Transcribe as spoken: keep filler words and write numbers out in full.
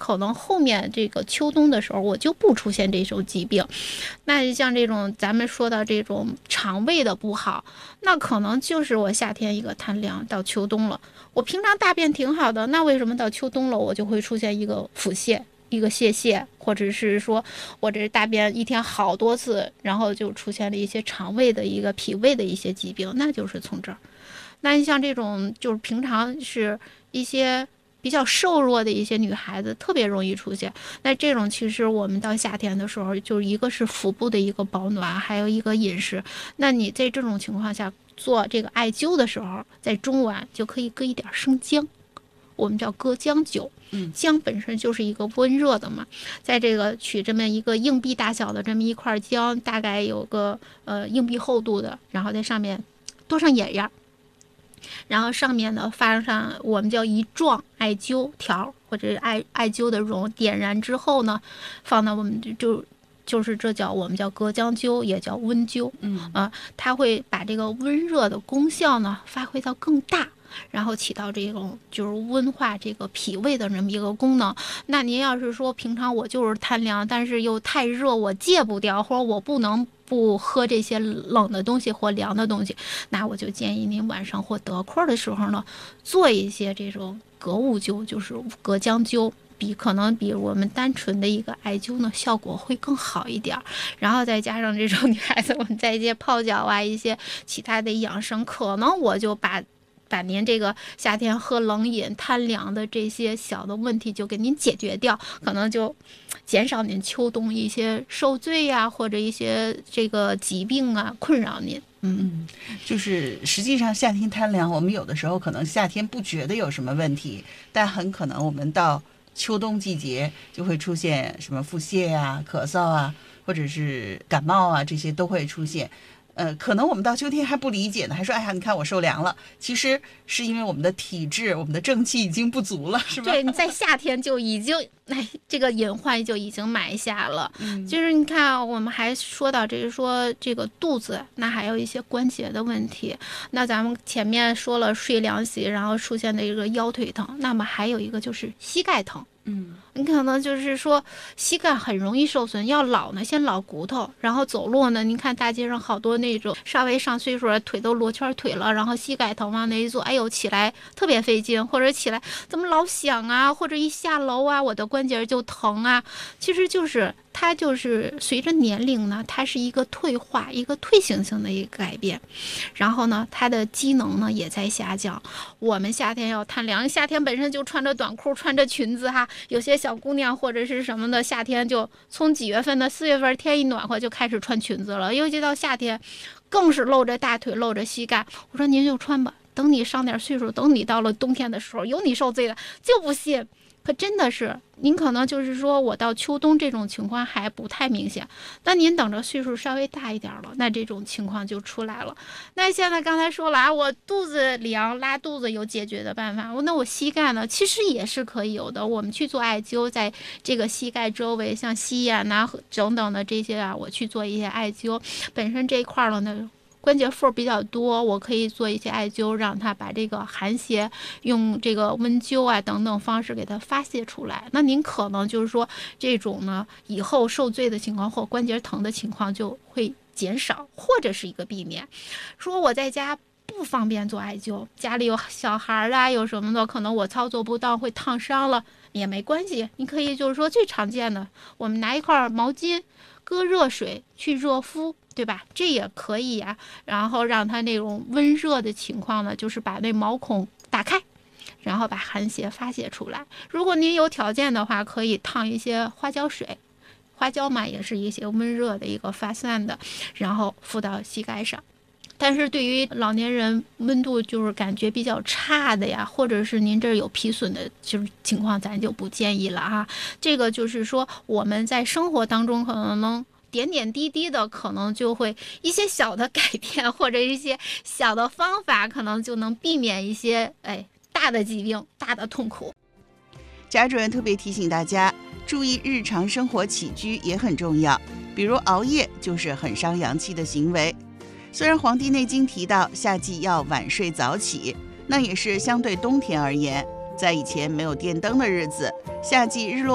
可能后面这个秋冬的时候我就不出现这种疾病。那像这种咱们说到这种肠胃的不好，那可能就是我夏天一个贪凉，到秋冬了，我平常大便挺好的，那为什么到秋冬了我就会出现一个腹泻，一个泄泻，或者是说我这大便一天好多次，然后就出现了一些肠胃的一个脾胃的一些疾病，那就是从这儿。那你像这种就是平常是一些比较瘦弱的一些女孩子特别容易出现，那这种其实我们到夏天的时候，就一个是腹部的一个保暖，还有一个饮食。那你在这种情况下做这个艾灸的时候，在中脘就可以搁一点生姜，我们叫搁姜灸。 嗯， 姜本身就是一个温热的嘛，在这个取这么一个硬币大小的这么一块姜，大概有个呃硬币厚度的，然后在上面多上眼药，然后上面呢发上我们叫一状艾灸条或者是艾艾灸的绒，点燃之后呢，放到我们就就就是这叫我们叫隔姜灸，也叫温灸。 嗯啊、呃，它会把这个温热的功效呢发挥到更大。然后起到这种就是温化这个脾胃的这么一个功能。那您要是说平常我就是贪凉，但是又太热，我戒不掉，或者我不能不喝这些冷的东西或凉的东西，那我就建议您晚上或得空的时候呢，做一些这种隔物灸，就是隔姜灸。比可能比我们单纯的一个艾灸呢，效果会更好一点。然后再加上这种女孩子，我们在一些泡脚啊，一些其他的养生，可能我就把。把您这个夏天喝冷饮贪凉的这些小的问题就给您解决掉，可能就减少您秋冬一些受罪呀、啊，或者一些这个疾病啊困扰您。 嗯，就是实际上夏天贪凉，我们有的时候可能夏天不觉得有什么问题，但很可能我们到秋冬季节就会出现什么腹泻啊、咳嗽啊，或者是感冒啊，这些都会出现。呃，可能我们到秋天还不理解呢，还说哎呀，你看我受凉了，其实是因为我们的体质、我们的正气已经不足了，是吧？ 对，你在夏天就已经，哎，这个隐患就已经埋下了。 嗯， 就是你看，我们还说到这个说这个肚子，那还有一些关节的问题。那咱们前面说了睡凉席，然后出现的一个腰腿疼，那么还有一个就是膝盖疼。 嗯， 你可能就是说膝盖很容易受损，要老呢先老骨头，然后走路呢，您看大街上好多那种稍微上岁数的腿都罗圈腿了，然后膝盖疼往那一坐，哎呦起来特别费劲，或者起来怎么老响啊，或者一下楼啊我的关节就疼啊，其实就是它就是随着年龄呢，它是一个退化，一个退行性的一个改变，然后呢它的机能呢也在下降。我们夏天要贪凉，夏天本身就穿着短裤穿着裙子哈，有些小姑娘或者是什么的，夏天就从几月份的四月份天一暖和就开始穿裙子了，尤其到夏天更是露着大腿露着膝盖。我说您就穿吧，等你上点岁数，等你到了冬天的时候有你受罪的，就不信。可真的是您可能就是说我到秋冬这种情况还不太明显，那您等着岁数稍微大一点了，那这种情况就出来了。那现在刚才说了啊，我肚子凉拉肚子有解决的办法，那我膝盖呢其实也是可以有的，我们去做艾灸，在这个膝盖周围像膝眼呐等等的这些啊，我去做一些艾灸，本身这一块了呢关节缝比较多，我可以做一些艾灸，让它把这个寒邪用这个温灸啊等等方式给它发泄出来。那您可能就是说这种呢以后受罪的情况或关节疼的情况就会减少，或者是一个避免。说我在家不方便做艾灸，家里有小孩啊有什么的，可能我操作不当会烫伤了也没关系，你可以就是说最常见的，我们拿一块毛巾搁热水去热敷，对吧？这也可以呀、啊。然后让它那种温热的情况呢，就是把那毛孔打开，然后把寒邪发泄出来。如果您有条件的话，可以烫一些花椒水，花椒嘛也是一些温热的一个发散的，然后敷到膝盖上。但是对于老年人温度就是感觉比较差的呀，或者是您这儿有皮损的就是情况，咱就不建议了哈。这个就是说我们在生活当中可能能点点滴滴的，可能就会一些小的改变或者一些小的方法，可能就能避免一些哎大的疾病、大的痛苦。 贾主任特别提醒大家，注意日常生活起居也很重要，比如熬夜就是很伤阳气的行为。虽然《黄帝内经》提到夏季要晚睡早起，那也是相对冬天而言。在以前没有电灯的日子，夏季日落